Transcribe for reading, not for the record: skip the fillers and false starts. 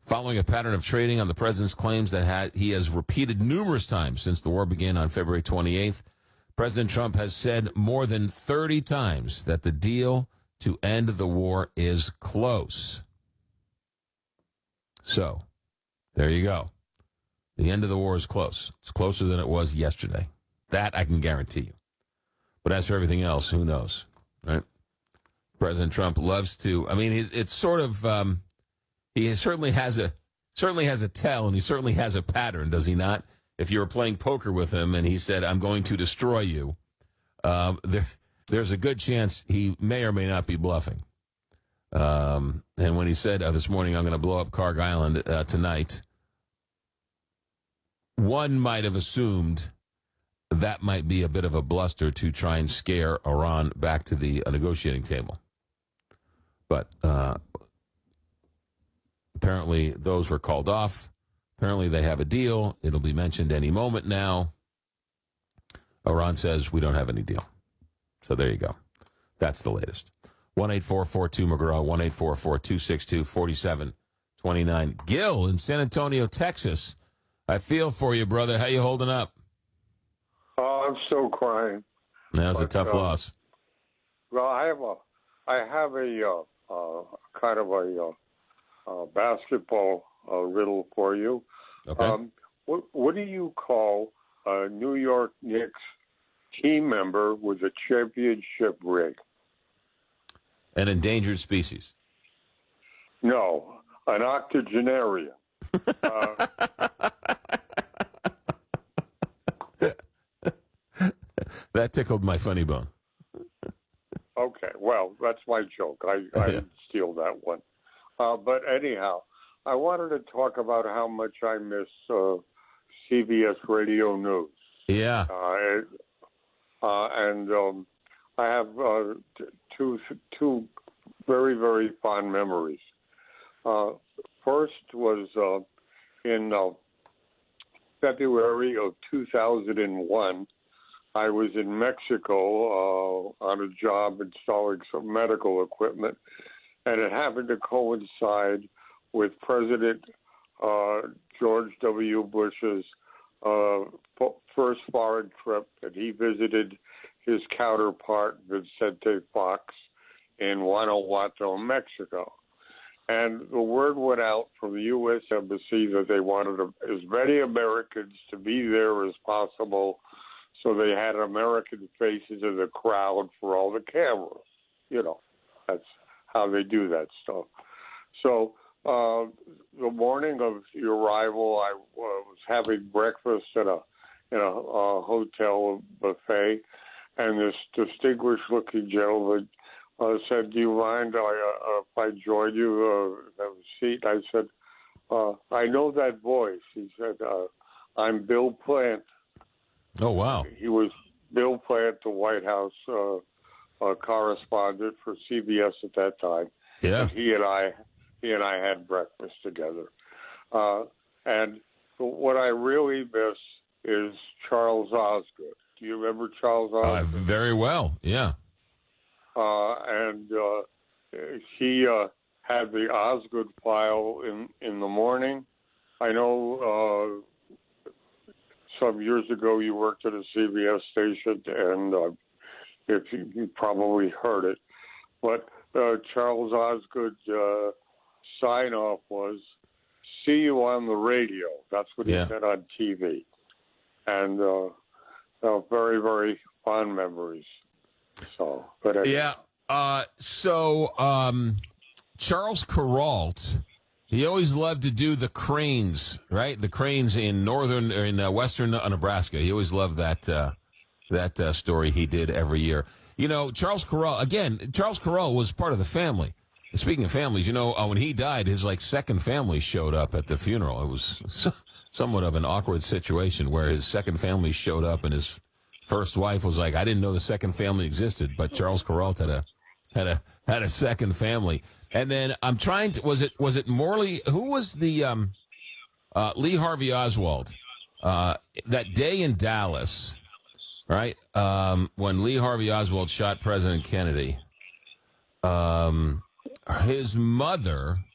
following a pattern of trading on the president's claims that he has repeated numerous times since the war began on February 28th. President Trump has said more than 30 times that the deal to end the war is close. So, there you go. The end of the war is close. It's closer than it was yesterday. That I can guarantee you. But as for everything else, who knows, right? President Trump loves to. I mean, it's sort of. He certainly has a tell, and he certainly has a pattern, does he not? If you were playing poker with him and he said, "I'm going to destroy you," there's a good chance he may or may not be bluffing. And when he said this morning, "I'm going to blow up Carg Island tonight," one might have assumed that might be a bit of a bluster to try and scare Iran back to the negotiating table. But apparently those were called off. Apparently they have a deal. It'll be mentioned any moment now. Iran says we don't have any deal. So there you go. That's the latest. 1-844-2-McGraw, 1-844-262-4729. Gil in San Antonio, Texas. I feel for you, brother. How you holding up? Oh, I'm still crying. That was a tough loss. Well, I have a kind of a basketball riddle for you. Okay. What do you call a New York Knicks team member with a championship ring? An endangered species. No, an octogenarian. That tickled my funny bone. Okay, well, that's my joke. I didn't steal that one. But anyhow, I wanted to talk about how much I miss CBS Radio News. Yeah. And I have two very, very fond memories. First was in February of 2001. I was in Mexico on a job installing some medical equipment, and it happened to coincide with President George W. Bush's first foreign trip, and he visited his counterpart, Vicente Fox, in Guanajuato, Mexico. And the word went out from the U.S. Embassy that they wanted as many Americans to be there as possible, so they had American faces in the crowd for all the cameras. You know, that's how they do that stuff. So the morning of the arrival, I was having breakfast at a hotel buffet, and this distinguished-looking gentleman said, "Do you mind if I join you? Have a seat?" I said, "I know that voice." He said, "I'm Bill Plant." Oh, wow. He was Bill Plant, the White House correspondent for CBS at that time. Yeah. And he and I had breakfast together. And what I really miss is Charles Osgood. Do you remember Charles Osgood? Very well, yeah. And he had the Osgood file in the morning. I know some years ago you worked at a CBS station, and if you probably heard it. But Charles Osgood's sign-off was, "See you on the radio." That's what he said on TV. And very, very fond memories. So, but anyway. Yeah. Charles Kuralt, he always loved to do the cranes, right? The cranes in western Nebraska. He always loved that story he did every year. You know, Charles Kuralt was part of the family. Speaking of families, you know, when he died, his second family showed up at the funeral. It was somewhat of an awkward situation where his second family showed up and his first wife was like, "I didn't know the second family existed," but Charles Kuralt had a second family. And then I'm trying to, was it Morley? Who was the Lee Harvey Oswald? That day in Dallas, right? When Lee Harvey Oswald shot President Kennedy, his mother